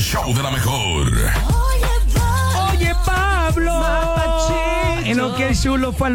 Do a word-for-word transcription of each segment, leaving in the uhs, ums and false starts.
show de la mejor. Oye, Pablo. En lo que el chulo fue al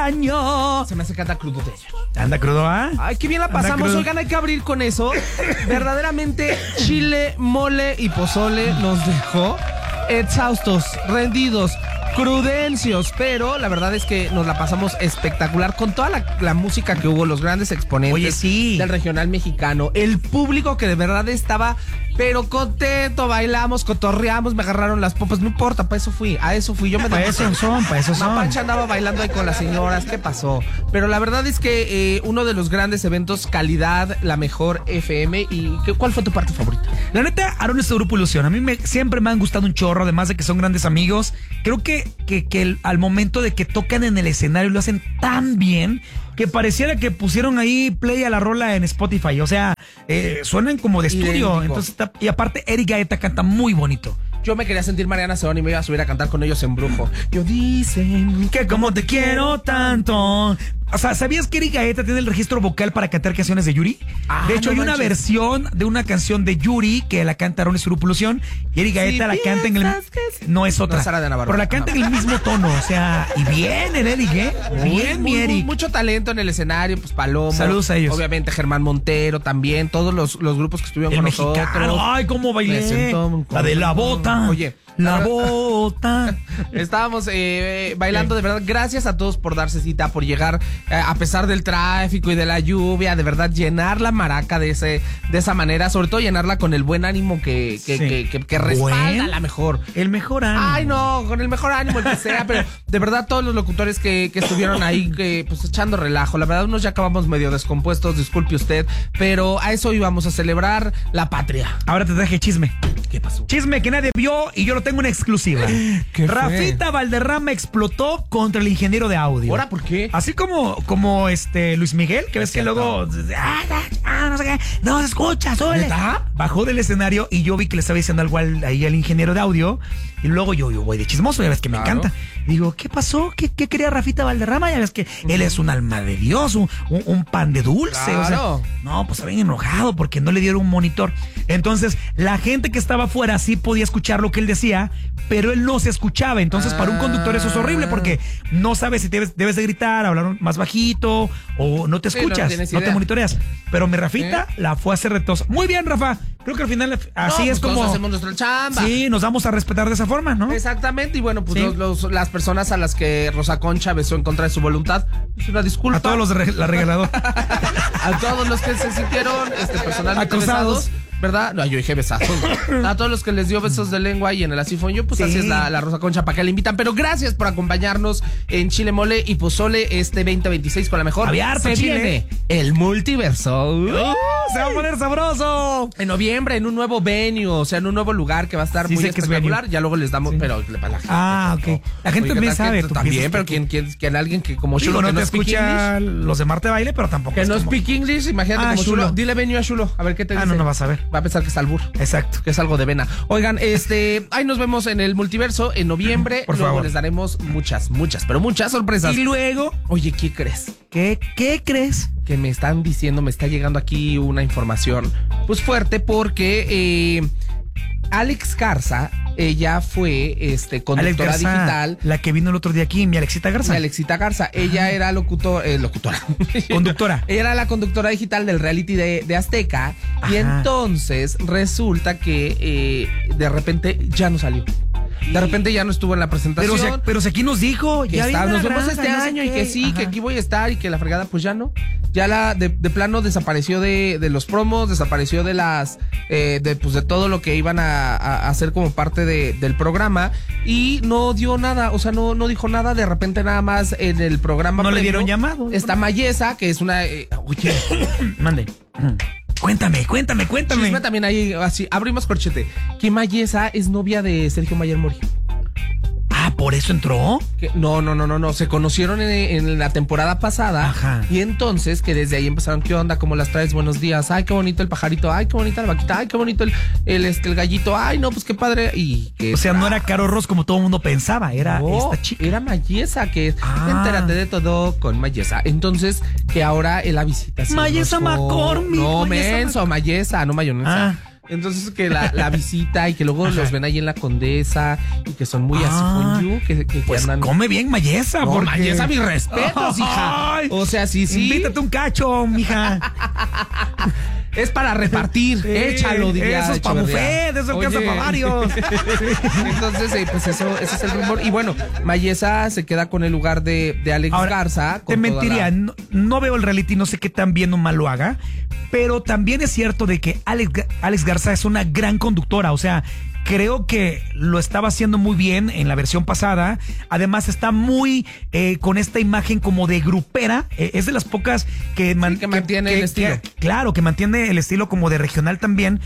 baño. Se me hace que anda crudo de ella. ¿Anda crudo, ah? Ay, qué bien la pasamos. Oigan, hay que abrir con eso. Verdaderamente, chile, mole y pozole nos dejó exhaustos, rendidos, crudencios, pero la verdad es que nos la pasamos espectacular con toda la, la música que hubo, los grandes exponentes Oye, sí. del regional mexicano, el público que de verdad estaba pero contento, bailamos, cotorreamos, me agarraron las popas, no importa, para eso fui, a eso fui, yo me Para eso son, para eso son. Mapacha andaba bailando ahí con las señoras, ¿qué pasó? Pero la verdad es que eh, uno de los grandes eventos, calidad, la mejor F M. ¿Y qué, cuál fue tu parte favorita? La neta, Aaron es tu grupo Ilusión. A mí me, siempre me han gustado un chorro, además de que son grandes amigos. Creo que, que, que el, al momento de que tocan en el escenario lo hacen tan bien que pareciera que pusieron ahí play a la rola en Spotify. O sea, eh, suenan como de estudio. Idéntico. Entonces está, y aparte, Eric Gaeta canta muy bonito. Yo me quería sentir Mariana Seón y me iba a subir a cantar con ellos en Brujo. Yo dicen Que como te quiero tanto. O sea, ¿sabías que Eric Gaeta tiene el registro vocal para cantar canciones de Yuri? Ah, de hecho, no hay una manches. versión de una canción de Yuri que la canta Aaron Esturupolución y Eric Gaeta la canta en el... que... No es otra. No, Sara de Navarro. Pero la canta en el mismo tono. O sea, y bien el Eric, ¿eh? Bien, muy, mi muy, Eric. mucho talento en el escenario, pues Palomo. Saludos a ellos. Obviamente Germán Montero también, todos los, los grupos que estuvieron El con mexicano. nosotros. Ay, cómo Me bailé. siento La de la bota. Oye, La la- bota. Estábamos eh, bailando, de verdad. Gracias a todos por darse cita, por llegar eh, a pesar del tráfico y de la lluvia, de verdad llenar la maraca de ese de esa manera, sobre todo llenarla con el buen ánimo que, que, Sí. que, que, que respalda Buen. a la mejor. El mejor ánimo. Ay, no, con el mejor ánimo, el que sea, pero de verdad todos los locutores que, que estuvieron ahí, que pues echando relajo, la verdad unos ya acabamos medio descompuestos, disculpe usted, pero a eso íbamos a celebrar la patria. Ahora te traje chisme. ¿Qué pasó? Chisme que nadie vio y yo lo tengo en exclusiva. ¿Qué fue? Rafita Valderrama explotó contra el ingeniero de audio. ¿Ahora por qué? Así como, como este Luis Miguel, que ves que cierto. luego ah, ah, no sé qué, no se escucha, súbele. ¿Neta? Bajó del escenario y yo vi que le estaba diciendo algo al, ahí al ingeniero de audio. Y luego yo, yo voy de chismoso, ya ves que me Claro. encanta. Digo, ¿qué pasó? ¿Qué, qué quería Rafita Valderrama? Ya ves que él es un alma de Dios, un, un, un pan de dulce. Claro. O sea, no, pues se habían enojado porque no le dieron un monitor. Entonces, la gente que estaba afuera sí podía escuchar lo que él decía, pero él no se escuchaba. Entonces, para un conductor eso es horrible porque no sabes si debes, debes de gritar, hablar más bajito o no te Sí, no escuchas, tienes no, te idea. monitoreas. Pero mi Rafita la fue a hacer retosa. Muy bien, Rafa. Creo que al final así No, es pues todos como... hacemos nuestra chamba. Sí, nos vamos a respetar de esa forma, ¿no? Exactamente, y bueno, pues Sí. los, los- las personas a las que Rosa Concha besó en contra de su voluntad, pues una disculpa. A todos los de re- la regaladora. A todos los que se sintieron este, personalmente Acosados. besados, ¿verdad? No, yo dije besados. A todos los que les dio besos de lengua y en el asifón, yo pues Sí. así es la, la Rosa Concha, para que la invitan. Pero gracias por acompañarnos en Chile Mole y Pozole este veinte veintiséis con la mejor. Había harto Se chile. viene el multiverso. ¡Oh! ¡Se va a poner sabroso! En noviembre, en un nuevo venue, o sea, en un nuevo lugar que va a estar Sí muy sé que es espectacular. venue. Ya luego les damos, pero para la gente. Ah, pues, ok. La gente Oiga, también la sabe, gente tú También, piensas pero que- quien, quien, quien alguien que como Digo, Chulo no que no te speak escucha English, los de Marte Baile, pero tampoco que es no como- speak English, imagínate Ah, como Chulo. Chulo. Dile venue a Chulo, a ver qué te Ah, dice. no, no vas a ver. Va a pensar que es albur. Exacto. Que es algo de vena. Oigan, este, ahí nos vemos en el multiverso en noviembre. Por Luego favor. les daremos muchas, muchas, pero muchas sorpresas. Y luego, Oye, ¿qué crees? ¿qué, qué crees? Que me están diciendo, me está llegando aquí una información pues fuerte porque eh, Alex Garza, ella fue este, Alex conductora Garza, digital. la que vino el otro día aquí, mi Alexita Garza. Y Alexita Garza, ella era locutor, eh, locutora. Conductora. Ella era la conductora digital del reality de, de Azteca. Y Ajá. entonces resulta que eh, de repente ya no salió. De repente ya no estuvo en la presentación. Pero, si, pero si aquí nos dijo, que ya está- viene nos la vemos raza, este no sé año y qué. que sí, Ajá. que aquí voy a estar y que la fregada pues ya no. Ya la de, de plano desapareció de, de los promos, desapareció de las eh, de pues de todo lo que iban a, a hacer como parte de, del programa y no dio nada, o sea, no, no dijo nada, de repente nada más en el programa No le previo dieron llamado. está Mayesa, que es una eh, oye, Mande. Cuéntame, cuéntame, cuéntame. chisme también ahí así, abrimos corchete, que Mayesa es novia de Sergio Mayer Mori. Ah, ¿por eso entró? Que- no, no, no, no, no. Se conocieron en, en la temporada pasada. Ajá. Y entonces que desde ahí empezaron, ¿qué onda? ¿Cómo las traes? Buenos días. Ay, qué bonito el pajarito. Ay, qué bonita la vaquita. Ay, qué bonito el, el, este, el gallito. Ay, no, pues qué padre. Y que O sea, no era Caro Ross como todo el mundo pensaba, era no, esta chica. era Mayesa, que Ah. entérate de todo con Mayesa. Entonces, que ahora él la visita. así, Mayesa no, McCormick, No, Mayesa menso, Mayesa, no mayonesa. Ah. Entonces que la, la visita y que luego Ajá. los ven ahí en la Condesa y que son muy ah, así con you, que, que, pues que andan... come bien Mayesa. No, porque... Mayesa, mis respetos, hija. Ay, o sea, sí, sí. Invítate un cacho, mija. Es para repartir, sí, échalo, diría. Eso es para buffet, eso alcanza para varios. Entonces, eh, pues eso, ese es el rumor. Y bueno, Mayesa se queda con el lugar de, de Alex Ahora, Garza. Te mentiría, la... no, no veo el reality, no sé qué tan bien o mal lo haga, pero también es cierto de que Alex, Alex Garza es una gran conductora, o sea, creo que lo estaba haciendo muy bien en la versión pasada. Además está muy eh, con esta imagen como de grupera. Eh, es de las pocas que, man, sí, que mantiene que, el estilo. Que, claro, que mantiene el estilo como de regional también.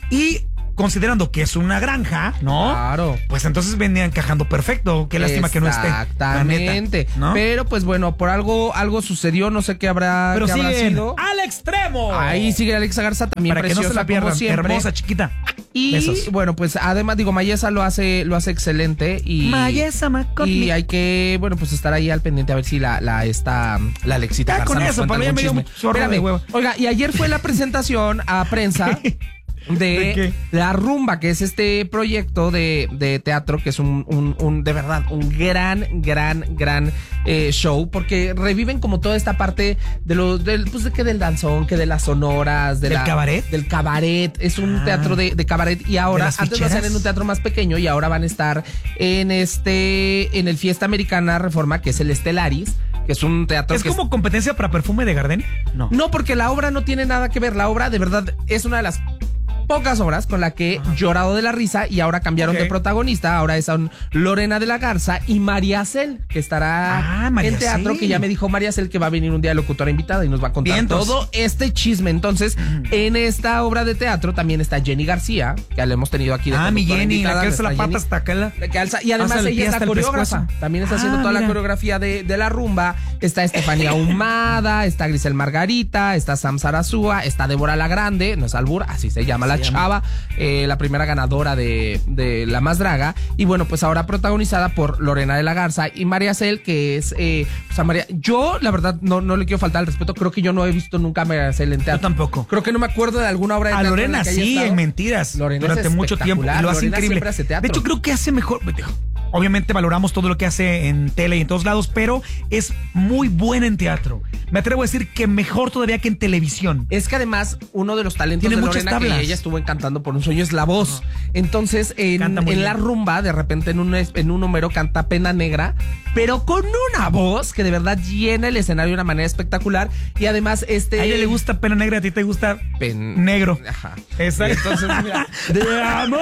Y considerando que es una granja, ¿no? Claro. Pues entonces venía encajando perfecto. Qué lástima que no esté. Exactamente. ¿No? Pero pues bueno, por algo algo sucedió, no sé qué habrá, Pero qué habrá sido. ¡Al extremo! Ahí sigue Alexa Garza también. Para que no se la pierdan. Hermosa, chiquita. Y Besos. Bueno, pues además, digo, Mayesa lo hace, lo hace excelente. Y, Mayesa Macaulay. Y hay que, bueno, pues estar ahí al pendiente a ver si la, la esta, la Alexita ya Garza. Con eso, para mí me dio mucho chorro de huevo. Oiga, y ayer fue la presentación a prensa. De, ¿De La Rumba, que es este proyecto de, de teatro, que es un, un, un, de verdad, un gran, gran, gran eh, show, porque reviven como toda esta parte de los, del, pues de que del danzón, que de las sonoras, de ¿Del la, cabaret? Del cabaret, es un ah, teatro de, de cabaret, y ahora, antes lo hacían en un teatro más pequeño, y ahora van a estar en este, en el Fiesta Americana Reforma, que es el Estelaris, que es un teatro ¿Es que como es... competencia para Perfume de Gardenia? No. No, porque la obra no tiene nada que ver, la obra de verdad es una de las pocas obras con la que he llorado de la risa, y ahora cambiaron okay. de protagonista. Ahora es Lorena de la Garza y María Cel, que estará ah, en teatro, que ya me dijo María Cel que va a venir un día locutora invitada y nos va a contar Vientos. todo este chisme. Entonces, mm. en esta obra de teatro también está Jenny García, que ya la hemos tenido aquí de Ah, mi Jenny, invitada, la que alza la pata hasta acá. La... La que alza, y además ella es la coreógrafa. También está ah, haciendo toda mira. la coreografía de, de La Rumba. Está Estefanía Humada, está Grisel Margarita, está Sam Sarazúa, está Débora La Grande, no es albur, así se llama la chava, eh, la primera ganadora de, de La Más Draga, y bueno, pues ahora protagonizada por Lorena de la Garza y María Cel, que es, eh, o sea, María, yo la verdad no, no le quiero faltar al respeto, creo que yo no he visto nunca a María Cel en teatro. Yo tampoco. Creo que no me acuerdo de alguna obra de teatro. A Lorena en la que sí, en Mentiras, Lorena durante mucho tiempo, lo hace Lorena increíble. Hace de hecho, creo que hace mejor... Obviamente valoramos todo lo que hace en tele y en todos lados, pero es muy buena en teatro. Me atrevo a decir que mejor todavía que en televisión. Es que además uno de los talentos Tiene de muchas Lorena tablas. que ella estuvo encantando por un sueño es la voz. Uh-huh. Entonces en, en La Rumba, de repente en un, en un número canta Pena Negra, pero con una voz que de verdad llena el escenario de una manera espectacular. Y además este... A ella le gusta Pena Negra, a ti te gusta Pen... negro. Ajá. Exacto. Entonces, mira, de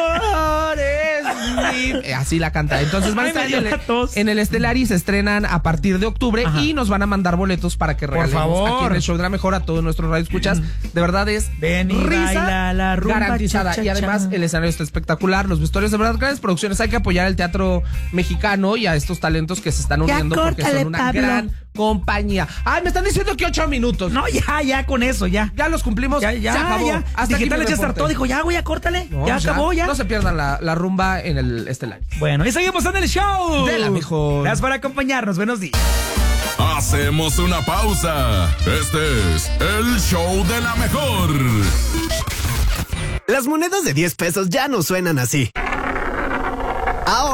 amores mi... Así la canta. Entonces van a estar en el, en el Estelaris, se estrenan a partir de octubre. Ajá. Y nos van a mandar boletos para que regalemos Por favor. aquí en el show de La Mejor a todos nuestros radioescuchas. Mm. De verdad es Ven y risa baila la rumba, garantizada. cha, cha, y además cha. el escenario está espectacular, los vestuarios de verdad, grandes producciones. Hay que apoyar el teatro mexicano y a estos talentos que se están uniendo ya, porque son una Pablo. gran compañía. Ay, me están diciendo que ocho minutos. No, ya, ya con eso, ya. Ya los cumplimos. Ya, ya, se acabó. ya. Hasta Digital Eches hartó, dijo, ya, güey, ya, córtale. No, ya acabó, ya. No se pierdan la, la rumba en el Estelar. Bueno, y seguimos en el show de La Mejor. Gracias por acompañarnos. Buenos días. Hacemos una pausa. Este es el show de La Mejor. Las monedas de diez pesos ya no suenan así. Ahora